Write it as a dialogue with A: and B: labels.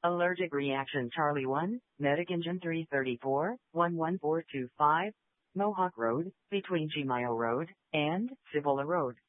A: Allergic reaction Charlie 1, Medic Engine 334, 11425, Mohawk Road, between Chimayo Road and Cibola Road.